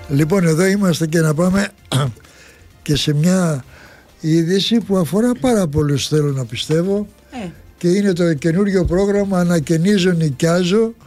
Λοιπόν, εδώ είμαστε και να πάμε και σε μια είδηση που αφορά πάρα πολλούς, θέλω να πιστεύω, και είναι το καινούριο πρόγραμμα «Ανακαινίζω, νοικιάζω»,